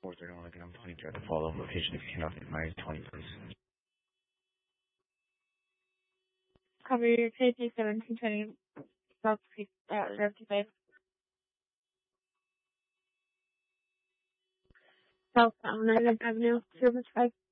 431 Lincoln. I'm 22 at the follow-up location. If you can update my 20, please. Cover your KT 1720 South 55. South Island Avenue, Service 5.